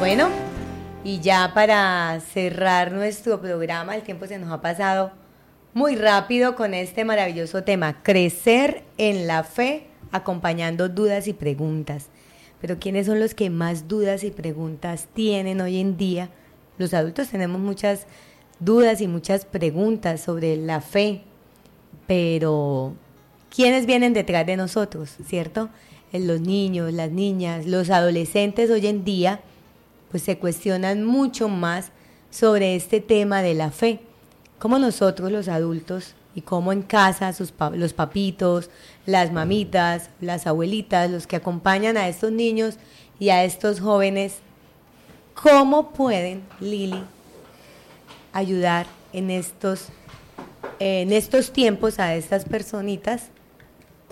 Bueno, y ya para cerrar nuestro programa, el tiempo se nos ha pasado muy rápido con este maravilloso tema, crecer en la fe acompañando dudas y preguntas. Pero ¿quiénes son los que más dudas y preguntas tienen hoy en día? Los adultos tenemos muchas dudas y muchas preguntas sobre la fe, pero ¿quiénes vienen detrás de nosotros, cierto? Los niños, las niñas, los adolescentes hoy en día, pues se cuestionan mucho más sobre este tema de la fe. Cómo nosotros los adultos y cómo en casa los papitos, las mamitas, las abuelitas, los que acompañan a estos niños y a estos jóvenes, cómo pueden, Lili, ayudar en estos tiempos a estas personitas